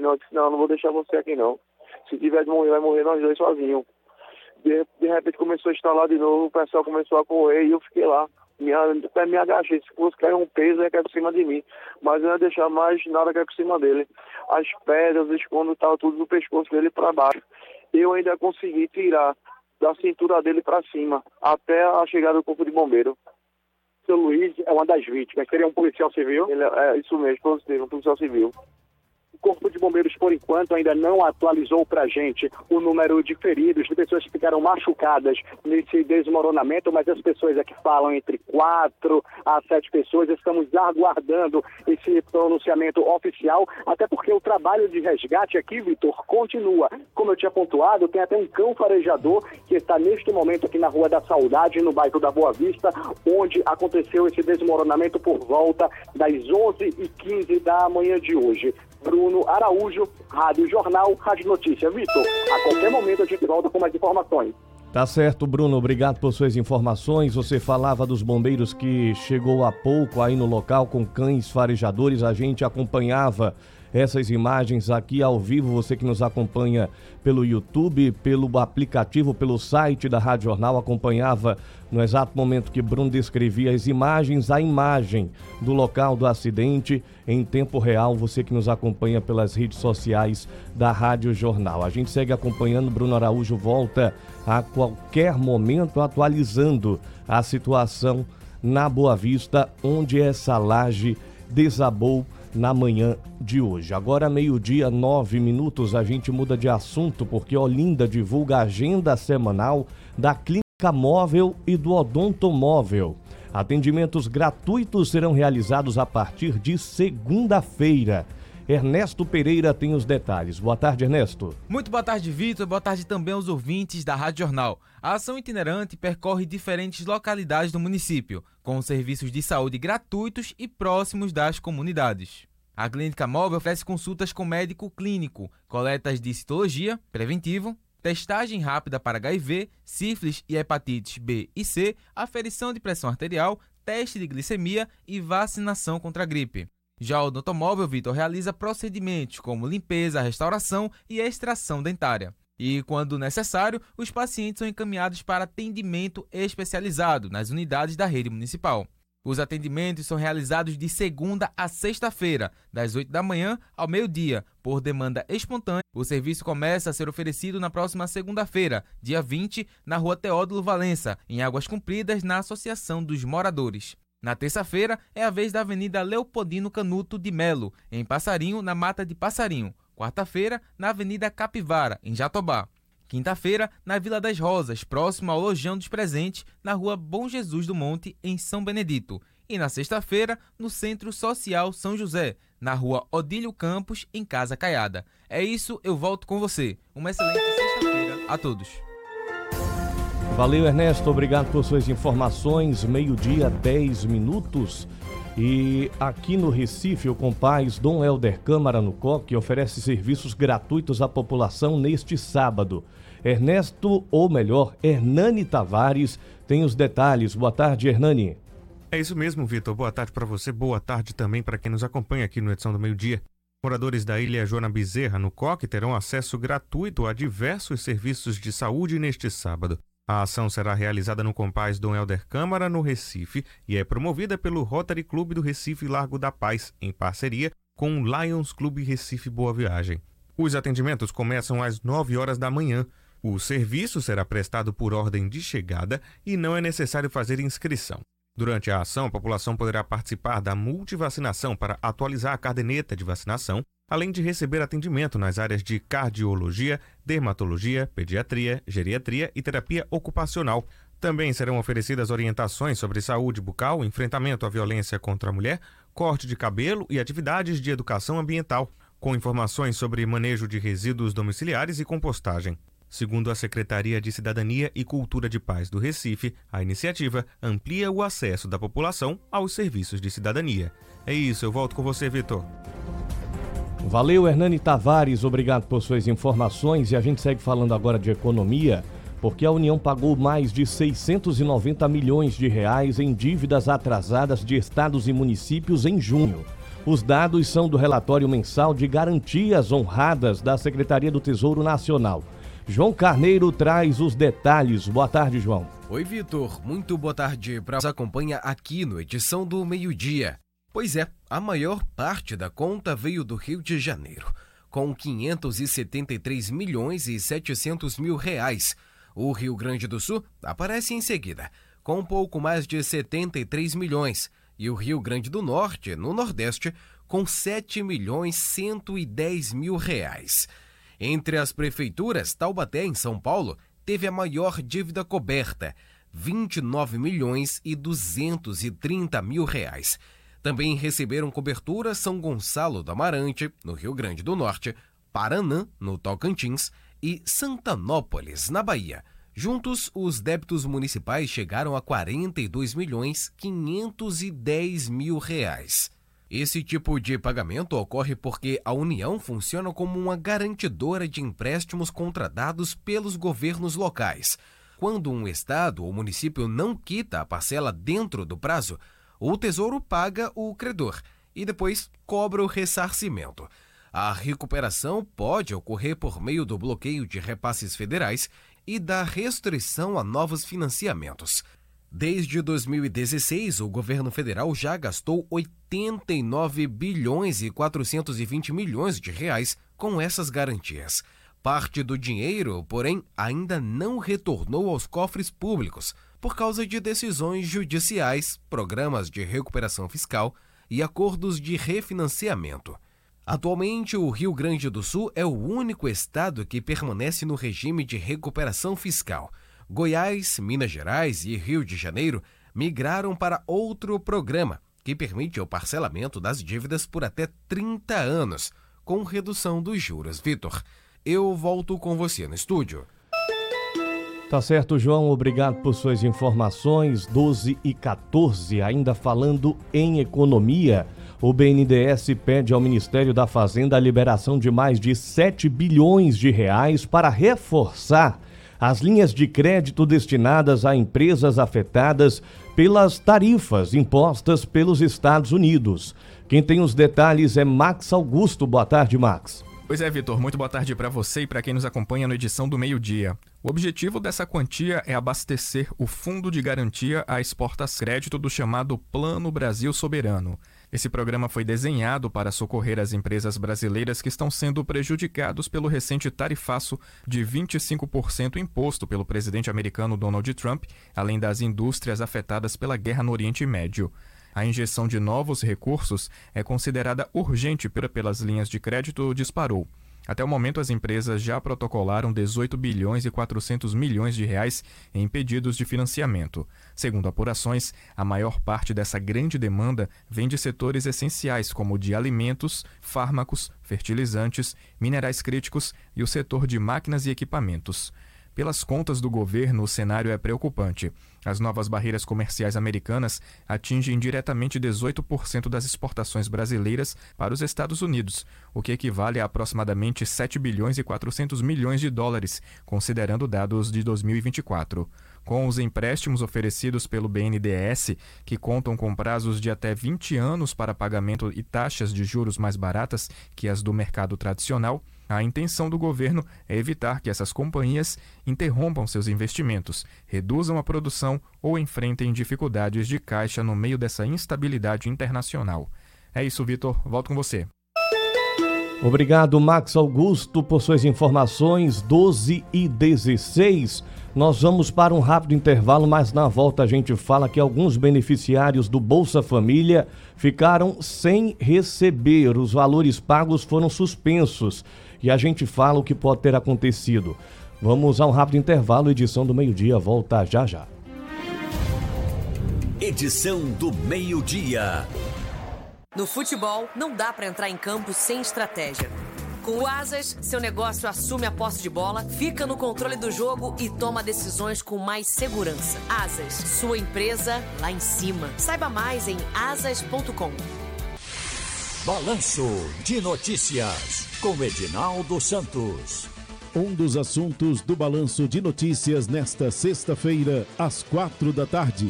não. Eu disse, não vou deixar você aqui não. Se tiver de morrer, vai morrer nós dois sozinhos. De repente começou a instalar de novo, o pessoal começou a correr e eu fiquei lá. Até me agachei, se fosse cair um peso, ia cair por cima de mim. Mas eu não ia deixar mais nada cair por cima dele. As pedras, os escombros, estavam tudo no pescoço dele para baixo. Eu ainda consegui tirar da cintura dele para cima, até a chegada do corpo de bombeiro. Seu Luiz é uma das vítimas, seria um policial civil? Ele é isso mesmo, um policial civil. O Corpo de Bombeiros, por enquanto, ainda não atualizou para a gente o número de feridos, de pessoas que ficaram machucadas nesse desmoronamento, mas as pessoas aqui falam entre 4 a 7 pessoas. Estamos aguardando esse pronunciamento oficial, até porque o trabalho de resgate aqui, Vitor, continua. Como eu tinha pontuado, tem até um cão farejador que está neste momento aqui na Rua da Saudade, no bairro da Boa Vista, onde aconteceu esse desmoronamento por volta das 11h15 da manhã de hoje. Bruno Araújo, Rádio Jornal, Rádio Notícia. Vitor, a qualquer momento a gente volta com mais informações. Tá certo, Bruno, obrigado por suas informações. Você falava dos bombeiros que chegou há pouco aí no local com cães farejadores. A gente acompanhava essas imagens aqui ao vivo, você que nos acompanha pelo YouTube, pelo aplicativo, pelo site da Rádio Jornal, acompanhava no exato momento que Bruno descrevia as imagens, a imagem do local do acidente em tempo real, você que nos acompanha pelas redes sociais da Rádio Jornal. A gente segue acompanhando, Bruno Araújo volta a qualquer momento atualizando a situação na Boa Vista, onde essa laje desabou na manhã de hoje. Agora, 12:09, a gente muda de assunto porque Olinda divulga a agenda semanal da Clínica Móvel e do Odontomóvel. Atendimentos gratuitos serão realizados a partir de segunda-feira. Ernesto Pereira tem os detalhes. Boa tarde, Ernesto. Muito boa tarde, Vitor. Boa tarde também aos ouvintes da Rádio Jornal. A ação itinerante percorre diferentes localidades do município, com serviços de saúde gratuitos e próximos das comunidades. A Clínica Móvel oferece consultas com médico clínico, coletas de citologia, preventivo, testagem rápida para HIV, sífilis e hepatites B e C, aferição de pressão arterial, teste de glicemia e vacinação contra a gripe. Já o Odontomóvel, Vitor, realiza procedimentos como limpeza, restauração e extração dentária. E, quando necessário, os pacientes são encaminhados para atendimento especializado nas unidades da rede municipal. Os atendimentos são realizados de segunda a sexta-feira, das 8 da manhã ao meio-dia, por demanda espontânea. O serviço começa a ser oferecido na próxima segunda-feira, dia 20, na Rua Teódulo Valença, em Águas Compridas, na Associação dos Moradores. Na terça-feira é a vez da Avenida Leopoldino Canuto de Melo, em Passarinho, na Mata de Passarinho. Quarta-feira, na Avenida Capivara, em Jatobá. Quinta-feira, na Vila das Rosas, próximo ao Lojão dos Presentes, na Rua Bom Jesus do Monte, em São Benedito. E na sexta-feira, no Centro Social São José, na Rua Odílio Campos, em Casa Caiada. É isso, eu volto com você. Uma excelente sexta-feira a todos. Valeu, Ernesto, obrigado por suas informações. 12:10. E aqui no Recife, o Compaz Dom Helder Câmara no Coque oferece serviços gratuitos à população neste sábado. Ernesto, ou melhor, Hernani Tavares, tem os detalhes. Boa tarde, Hernani. É isso mesmo, Vitor. Boa tarde para você, boa tarde também para quem nos acompanha aqui no Edição do Meio-Dia. Moradores da Ilha Joana Bezerra, no Coque, terão acesso gratuito a diversos serviços de saúde neste sábado. A ação será realizada no Compaz Dom Helder Câmara, no Recife, e é promovida pelo Rotary Clube do Recife Largo da Paz, em parceria com o Lions Clube Recife Boa Viagem. Os atendimentos começam às 9 horas da manhã. O serviço será prestado por ordem de chegada e não é necessário fazer inscrição. Durante a ação, a população poderá participar da multivacinação para atualizar a caderneta de vacinação, além de receber atendimento nas áreas de cardiologia, dermatologia, pediatria, geriatria e terapia ocupacional. Também serão oferecidas orientações sobre saúde bucal, enfrentamento à violência contra a mulher, corte de cabelo e atividades de educação ambiental, com informações sobre manejo de resíduos domiciliares e compostagem. Segundo a Secretaria de Cidadania e Cultura de Paz do Recife, a iniciativa amplia o acesso da população aos serviços de cidadania. É isso, eu volto com você, Vitor. Valeu, Hernani Tavares, obrigado por suas informações. E a gente segue falando agora de economia, porque a União pagou mais de 690 milhões de reais em dívidas atrasadas de estados e municípios em junho. Os dados são do relatório mensal de garantias honradas da Secretaria do Tesouro Nacional. João Carneiro traz os detalhes. Boa tarde, João. Oi, Vitor. Muito boa tarde para nos acompanha aqui no Edição do Meio-Dia. Pois é, a maior parte da conta veio do Rio de Janeiro, com 573 milhões e 700 mil reais. O Rio Grande do Sul aparece em seguida, com um pouco mais de 73 milhões. E o Rio Grande do Norte, no Nordeste, com 7 milhões 110 mil reais. Entre as prefeituras, Taubaté, em São Paulo, teve a maior dívida coberta, 29 milhões e 230 mil reais. Também receberam cobertura São Gonçalo do Amarante, no Rio Grande do Norte, Paranã, no Tocantins, e Santanópolis, na Bahia. Juntos, os débitos municipais chegaram a 42 milhões 510 mil reais. Esse tipo de pagamento ocorre porque a União funciona como uma garantidora de empréstimos contratados pelos governos locais. Quando um estado ou município não quita a parcela dentro do prazo, o Tesouro paga o credor e depois cobra o ressarcimento. A recuperação pode ocorrer por meio do bloqueio de repasses federais e da restrição a novos financiamentos. Desde 2016, o governo federal já gastou 89 bilhões e 420 milhões de reais com essas garantias. Parte do dinheiro, porém, ainda não retornou aos cofres públicos por causa de decisões judiciais, programas de recuperação fiscal e acordos de refinanciamento. Atualmente, o Rio Grande do Sul é o único estado que permanece no regime de recuperação fiscal. Goiás, Minas Gerais e Rio de Janeiro migraram para outro programa, que permite o parcelamento das dívidas por até 30 anos, com redução dos juros. Vitor, eu volto com você no estúdio. Tá certo, João. Obrigado por suas informações. 12h14, ainda falando em economia. O BNDES pede ao Ministério da Fazenda a liberação de mais de 7 bilhões de reais para reforçar as linhas de crédito destinadas a empresas afetadas pelas tarifas impostas pelos Estados Unidos. Quem tem os detalhes é Max Augusto. Boa tarde, Max. Pois é, Vitor, muito boa tarde para você e para quem nos acompanha no Edição do Meio-Dia. O objetivo dessa quantia é abastecer o Fundo de Garantia a Exportação Crédito do chamado Plano Brasil Soberano. Esse programa foi desenhado para socorrer as empresas brasileiras que estão sendo prejudicados pelo recente tarifaço de 25% imposto pelo presidente americano Donald Trump, além das indústrias afetadas pela guerra no Oriente Médio. A injeção de novos recursos é considerada urgente pelas linhas de crédito disparou. Até o momento, as empresas já protocolaram 18 bilhões e 400 milhões de reais em pedidos de financiamento. Segundo apurações, a maior parte dessa grande demanda vem de setores essenciais como o de alimentos, fármacos, fertilizantes, minerais críticos e o setor de máquinas e equipamentos. Pelas contas do governo, o cenário é preocupante. As novas barreiras comerciais americanas atingem diretamente 18% das exportações brasileiras para os Estados Unidos, o que equivale a aproximadamente 7 bilhões e 400 milhões de dólares, considerando dados de 2024. Com os empréstimos oferecidos pelo BNDES, que contam com prazos de até 20 anos para pagamento e taxas de juros mais baratas que as do mercado tradicional, a intenção do governo é evitar que essas companhias interrompam seus investimentos, reduzam a produção ou enfrentem dificuldades de caixa no meio dessa instabilidade internacional. É isso, Vitor. Volto com você. Obrigado, Max Augusto, por suas informações. 12h16. Nós vamos para um rápido intervalo, mas na volta a gente fala que alguns beneficiários do Bolsa Família ficaram sem receber. Os valores pagos foram suspensos. E a gente fala o que pode ter acontecido. Vamos a um rápido intervalo, edição do meio-dia, volta já já. Edição do meio-dia. No futebol, não dá para entrar em campo sem estratégia. Com o Asas, seu negócio assume a posse de bola, fica no controle do jogo e toma decisões com mais segurança. Asas, sua empresa lá em cima. Saiba mais em asas.com. Balanço de Notícias, com Edinaldo Santos. Um dos assuntos do Balanço de Notícias nesta sexta-feira, às 4 da tarde.